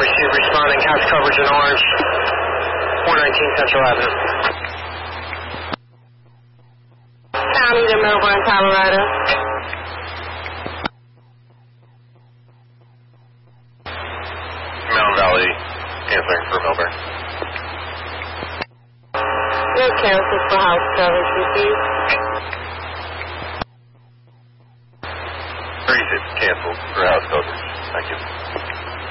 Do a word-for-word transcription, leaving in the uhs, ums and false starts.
received responding, has coverage in orange, four nineteen Central Avenue. County to Melbourne, Colorado. Mountain Valley, answering for Melbourne. No cancel for house coverage received. thirty-six canceled for house coverage. Thank you.